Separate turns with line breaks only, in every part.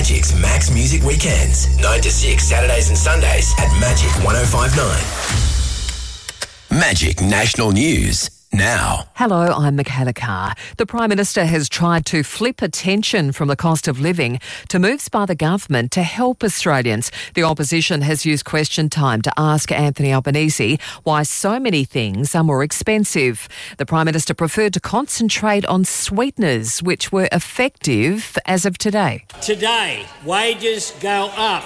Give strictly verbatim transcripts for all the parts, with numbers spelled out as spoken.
Magic's Max Music Weekends. nine to six Saturdays and Sundays at Magic one oh five point nine. Magic National News. Now.
Hello, I'm Michaela Carr. The Prime Minister has tried to flip attention from the cost of living to moves by the government to help Australians. The opposition has used question time to ask Anthony Albanese why so many things are more expensive. The Prime Minister preferred to concentrate on sweeteners, which were effective as of today.
Today, wages go up,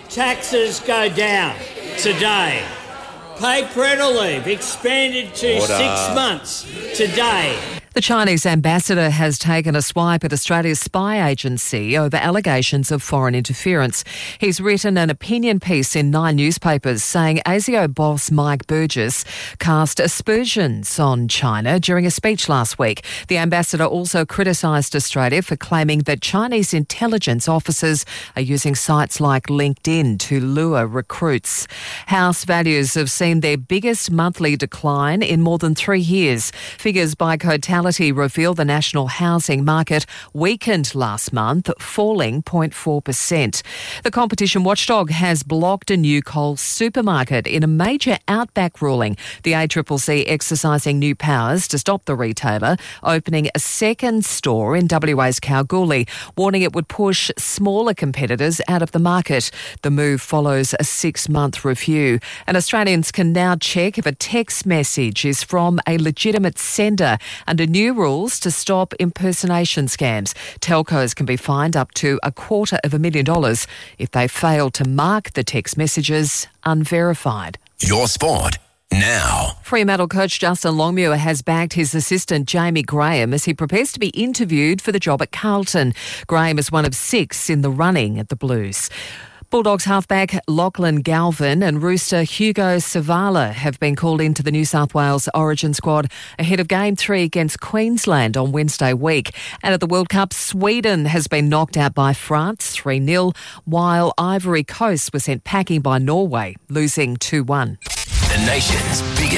taxes go down. Today. Paid parental leave expanded to Order. six months today.
The Chinese ambassador has taken a swipe at Australia's spy agency over allegations of foreign interference. He's written an opinion piece in nine newspapers saying ASIO boss Mike Burgess cast aspersions on China during a speech last week. The ambassador also criticised Australia for claiming that Chinese intelligence officers are using sites like LinkedIn to lure recruits. House values have seen their biggest monthly decline in more than three years. Figures by Cotality reveal the national housing market weakened last month, falling zero point four percent. The competition watchdog has blocked a new Coles supermarket in a major outback ruling. The A C C C exercising new powers to stop the retailer opening a second store in W A's Kalgoorlie, warning it would push smaller competitors out of the market. The move follows a six-month review, and Australians can now check if a text message is from a legitimate sender under new rules to stop impersonation scams. Telcos can be fined up to a quarter of a million dollars if they fail to mark the text messages unverified.
Your sport now.
Fremantle coach Justin Longmuir has backed his assistant Jamie Graham as he prepares to be interviewed for the job at Carlton. Graham is one of six in the running at the Blues. Bulldogs halfback Lachlan Galvin and rooster Hugo Savala have been called into the New South Wales Origin squad ahead of Game three against Queensland on Wednesday week. And at the World Cup, Sweden has been knocked out by France three nil, while Ivory Coast was sent packing by Norway, losing two one.
The nation's biggest